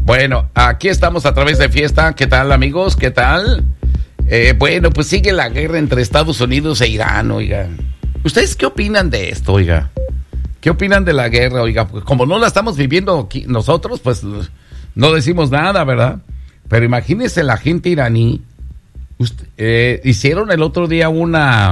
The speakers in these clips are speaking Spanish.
Bueno, aquí estamos a través de Fiesta. ¿Qué tal, amigos? ¿Qué tal? Bueno, pues sigue la guerra entre Estados Unidos e Irán, oiga. ¿Ustedes qué opinan de esto, oiga? ¿Qué opinan de la guerra, oiga? Pues como no la estamos viviendo aquí nosotros, pues no decimos nada, ¿verdad? Pero imagínense la gente iraní. Hicieron el otro día una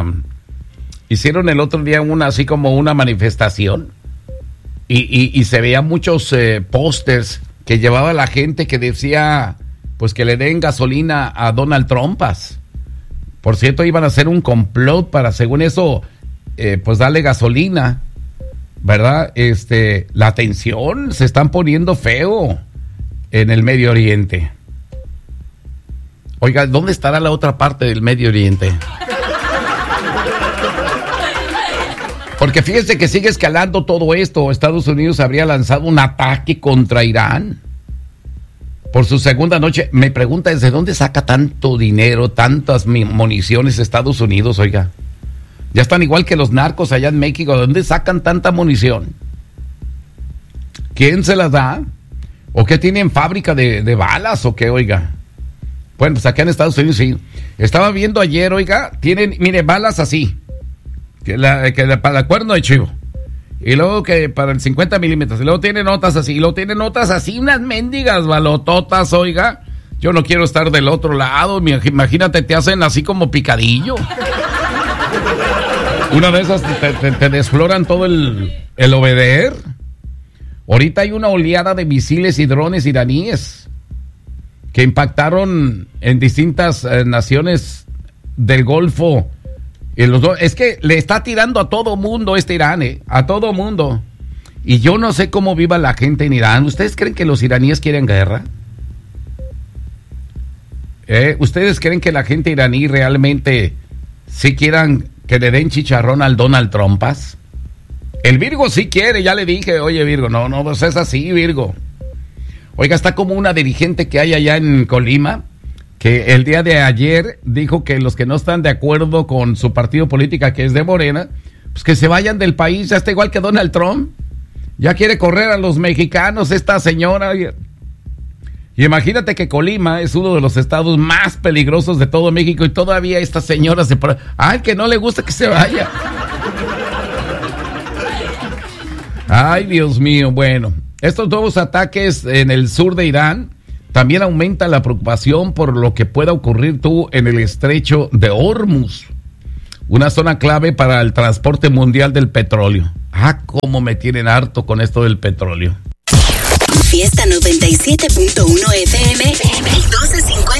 así como una manifestación y se veían muchos pósters que llevaba la gente que decía pues que le den gasolina a Donald Trump. Por cierto, iban a hacer un complot para, según eso, pues darle gasolina, ¿verdad? La tensión se están poniendo feo en el Medio Oriente. Oiga, ¿dónde estará la otra parte del Medio Oriente? Porque fíjese que sigue escalando todo esto. Estados Unidos habría lanzado un ataque contra Irán por su segunda noche. Me pregunta, ¿desde dónde saca tanto dinero, tantas municiones Estados Unidos, oiga? Ya están igual que los narcos allá en México. ¿De dónde sacan tanta munición? ¿Quién se las da? ¿O qué tienen fábrica de balas o qué, oiga? Bueno, pues acá en Estados Unidos sí. Estaba viendo ayer, oiga, tienen, mire, balas así. Para el cuerno de chivo. Y luego que para el 50 milímetros. Y luego tienen notas así. Y luego tienen notas así, unas mendigas balototas, oiga. Yo no quiero estar del otro lado. Imagínate, te hacen así como picadillo. Una de esas te desfloran todo el obeder. Ahorita hay una oleada de misiles y drones iraníes que impactaron en distintas naciones del Golfo. Es que le está tirando a todo mundo Irán, a todo mundo. Y yo no sé cómo viva la gente en Irán. ¿Ustedes creen que los iraníes quieren guerra? ¿Ustedes creen que la gente iraní realmente sí quieran que le den chicharrón al Donald Trump? El Virgo sí quiere, ya le dije, oye Virgo, no, pues es así, Virgo. Oiga, está como una dirigente que hay allá en Colima, que el día de ayer dijo que los que no están de acuerdo con su partido político, que es de Morena, pues que se vayan del país. Ya está igual que Donald Trump. Ya quiere correr a los mexicanos esta señora. Y imagínate que Colima es uno de los estados más peligrosos de todo México y todavía esta señora ¡ay, que no le gusta que se vaya! ¡Ay, Dios mío! Bueno, estos nuevos ataques en el sur de Irán también aumenta la preocupación por lo que pueda ocurrir en el estrecho de Hormuz, una zona clave para el transporte mundial del petróleo. Cómo me tienen harto con esto del petróleo. Fiesta 97.1 FM, 1250